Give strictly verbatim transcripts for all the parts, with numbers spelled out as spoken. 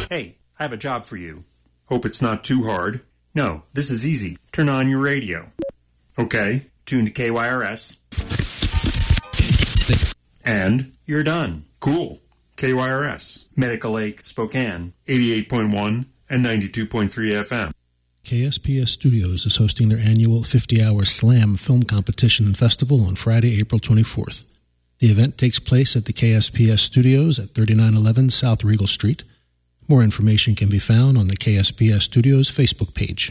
Hey, I have a job for you. Hope it's not too hard. No, this is easy. Turn on your radio. Okay, tune to K Y R S. And you're done. Cool. K Y R S, Medical Lake, Spokane, eighty-eight point one and ninety-two point three F M. K S P S Studios is hosting their annual fifty-hour Slam Film Competition and Festival on Friday, April twenty-fourth. The event takes place at the K S P S Studios at thirty-nine eleven South Regal Street. More information can be found on the K S P S Studios Facebook page.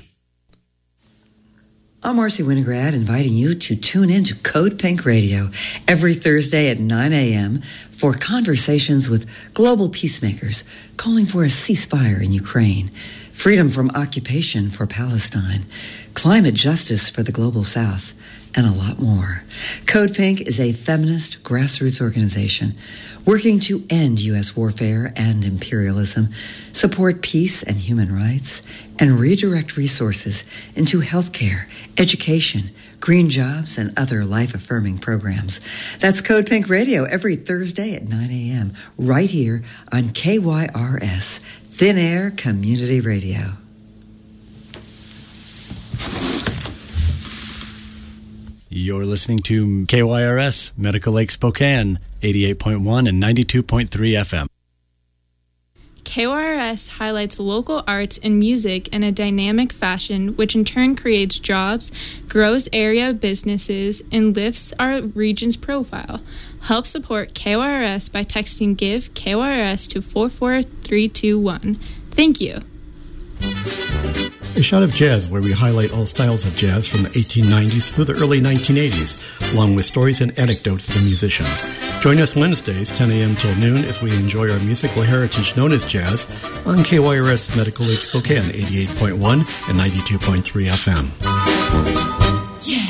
I'm Marcy Winograd, inviting you to tune in to Code Pink Radio every Thursday at nine a.m. for conversations with global peacemakers calling for a ceasefire in Ukraine, freedom from occupation for Palestine, climate justice for the global South, and a lot more. Code Pink is a feminist grassroots organization working to end U S warfare and imperialism, support peace and human rights, and redirect resources into healthcare, education, green jobs, and other life-affirming programs. That's Code Pink Radio every Thursday at nine a.m. right here on K Y R S, Thin Air Community Radio. You're listening to K Y R S, Medical Lake, Spokane, eighty-eight point one and ninety-two point three F M. K Y R S highlights local arts and music in a dynamic fashion, which in turn creates jobs, grows area businesses, and lifts our region's profile. Help support K Y R S by texting GIVE K Y R S to four four three two one. Thank you. A Shot of Jazz, where we highlight all styles of jazz from the eighteen nineties through the early nineteen eighties, along with stories and anecdotes of the musicians. Join us Wednesdays, ten a.m. till noon, as we enjoy our musical heritage known as jazz on K Y R S Medical Lake Spokane, eighty-eight point one and ninety-two point three F M. Yeah.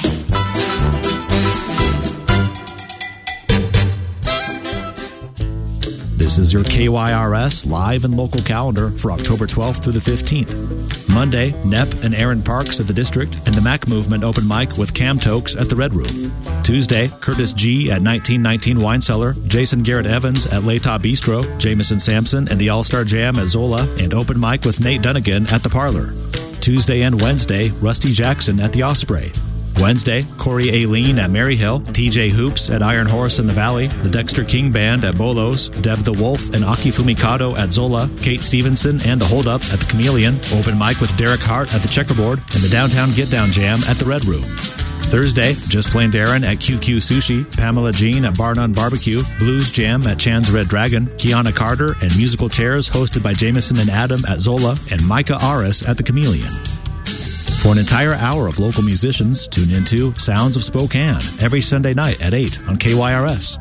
This is your K Y R S live and local calendar for October twelfth through the fifteenth. Monday, N E P and Aaron Parks at the District and the Mac Movement open mic with Cam Tokes at the Red Room. Tuesday, Curtis G. at nineteen nineteen Wine Cellar, Jason Garrett Evans at L'Etat Bistro, Jamison Sampson and the All-Star Jam at Zola, and open mic with Nate Dunnigan at the Parlor. Tuesday and Wednesday, Rusty Jackson at the Osprey. Wednesday, Corey Aileen at Maryhill, T J Hoops at Iron Horse in the Valley, the Dexter King Band at Bolos, Deb the Wolf and Aki Fumikado at Zola, Kate Stevenson and the Hold Up at the Chameleon, open mic with Derek Hart at the Checkerboard, and the Downtown Get Down Jam at the Red Room. Thursday, Just Plain Darren at Q Q Sushi, Pamela Jean at Bar None Barbecue, Blues Jam at Chan's Red Dragon, Kiana Carter and Musical Chairs hosted by Jameson and Adam at Zola, and Micah Aris at the Chameleon. For an entire hour of local musicians, tune into Sounds of Spokane every Sunday night at eight on K Y R S.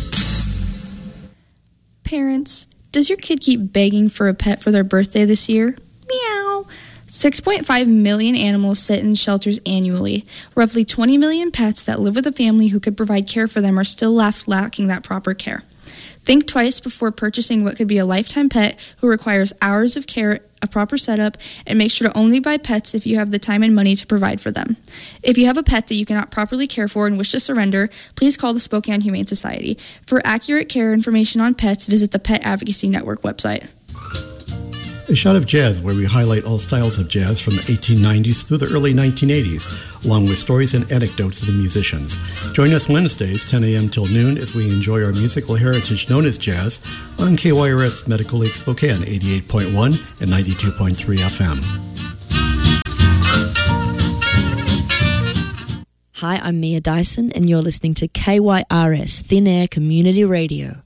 Parents, does your kid keep begging for a pet for their birthday this year? Meow. six point five million animals sit in shelters annually. Roughly twenty million pets that live with a family who could provide care for them are still left lacking that proper care. Think twice before purchasing what could be a lifetime pet who requires hours of care, a proper setup, and make sure to only buy pets if you have the time and money to provide for them. If you have a pet that you cannot properly care for and wish to surrender, please call the Spokane Humane Society. For accurate care information on pets, visit the Pet Advocacy Network website. A Shot of Jazz, where we highlight all styles of jazz from the eighteen nineties through the early nineteen eighties, along with stories and anecdotes of the musicians. Join us Wednesdays, ten a.m. till noon, as we enjoy our musical heritage known as jazz on K Y R S Medical Lake Spokane, eighty-eight point one and ninety-two point three F M. Hi, I'm Mia Dyson, and you're listening to K Y R S Thin Air Community Radio.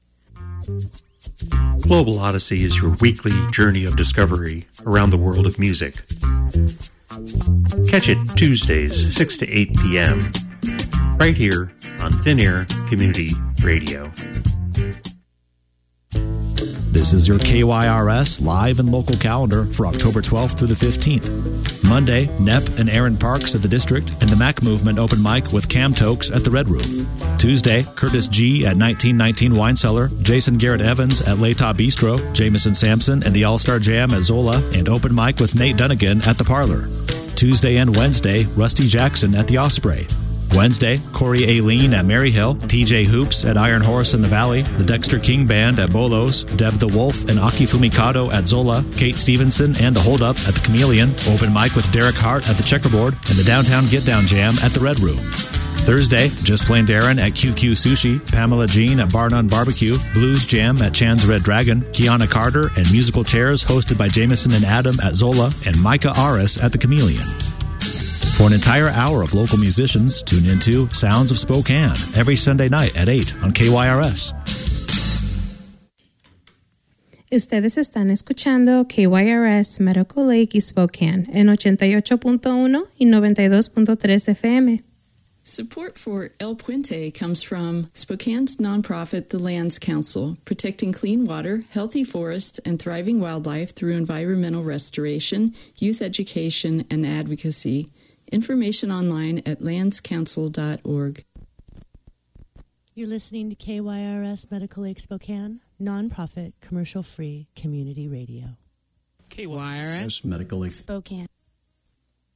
Global Odyssey is your weekly journey of discovery around the world of music. Catch it Tuesdays, six to eight p.m., right here on Thin Air Community Radio. This is your K Y R S live and local calendar for October twelfth through the fifteenth. Monday, N E P and Aaron Parks at the District and the Mac Movement open mic with Cam Tokes at the Red Room. Tuesday, Curtis G. at nineteen nineteen Wine Cellar, Jason Garrett Evans at L'Etat Bistro, Jamison Sampson and the All-Star Jam at Zola, and open mic with Nate Dunnigan at the Parlor. Tuesday and Wednesday, Rusty Jackson at the Osprey. Wednesday, Corey Aileen at Maryhill, T J Hoops at Iron Horse in the Valley, the Dexter King Band at Bolos, Deb the Wolf and Aki Fumikado at Zola, Kate Stevenson and the Hold Up at the Chameleon, open mic with Derek Hart at the Checkerboard, and the Downtown Get Down Jam at the Red Room. Thursday, Just Plain Darren at Q Q Sushi, Pamela Jean at Bar None Barbecue, Blues Jam at Chan's Red Dragon, Kiana Carter and Musical Chairs hosted by Jameson and Adam at Zola, and Micah Aris at the Chameleon. For an entire hour of local musicians, tune into Sounds of Spokane every Sunday night at eight on K Y R S. Ustedes están escuchando K Y R S Medical Lake y Spokane en ochenta y ocho punto uno y noventa y dos punto tres F M. Support for El Puente comes from Spokane's nonprofit, the Lands Council, protecting clean water, healthy forests, and thriving wildlife through environmental restoration, youth education, and advocacy. Information online at lands council dot org. You're listening to K Y R S Medical Lake Spokane, nonprofit, commercial-free community radio. K Y R S Medical Lake Spokane.